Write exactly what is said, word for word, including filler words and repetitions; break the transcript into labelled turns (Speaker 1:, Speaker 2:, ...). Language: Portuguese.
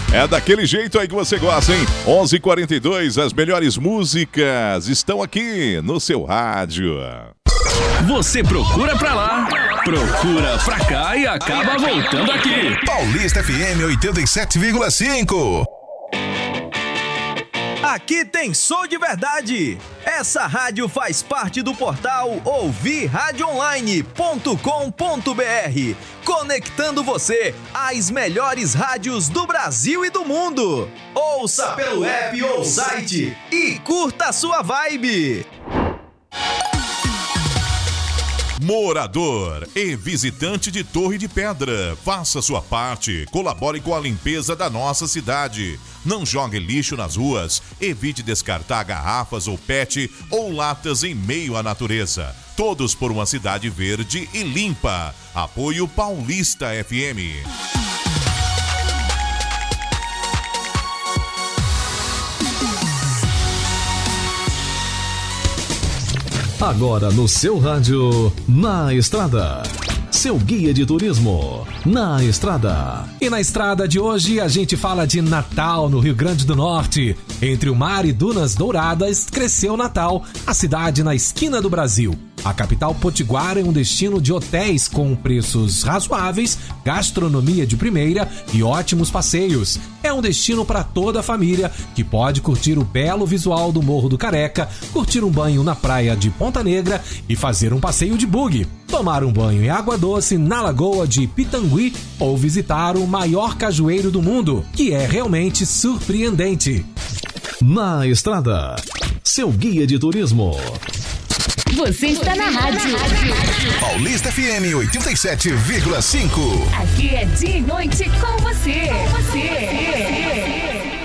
Speaker 1: É daquele jeito aí que você gosta, hein? onze e quarenta e dois, as melhores músicas estão aqui no seu rádio.
Speaker 2: Você procura pra lá, procura pra cá e acaba voltando aqui.
Speaker 3: Paulista F M oitenta e sete vírgula cinco.
Speaker 4: Aqui tem som de verdade. Essa rádio faz parte do portal ouvir rádio online ponto com ponto b r, conectando você às melhores rádios do Brasil e do mundo. Ouça pelo app ou site e curta a sua vibe.
Speaker 1: Morador e visitante de Torre de Pedra, faça sua parte, colabore com a limpeza da nossa cidade. Não jogue lixo nas ruas, evite descartar garrafas ou pet ou latas em meio à natureza. Todos por uma cidade verde e limpa. Apoio Paulista F M.
Speaker 5: Agora no seu rádio, Na Estrada. Seu guia de turismo, Na Estrada.
Speaker 6: E na estrada de hoje a gente fala de Natal, no Rio Grande do Norte. Entre o mar e Dunas Douradas, cresceu Natal, a cidade na esquina do Brasil. A capital potiguara é um destino de hotéis com preços razoáveis, gastronomia de primeira e ótimos passeios. É um destino para toda a família que pode curtir o belo visual do Morro do Careca, curtir um banho na praia de Ponta Negra e fazer um passeio de buggy, tomar um banho em água doce na lagoa de Pitangui ou visitar o maior cajueiro do mundo, que é realmente surpreendente.
Speaker 5: Na Estrada, seu guia de turismo.
Speaker 7: Você está na rádio.
Speaker 3: Paulista F M oitenta e sete vírgula cinco.
Speaker 7: Aqui é dia e noite com você.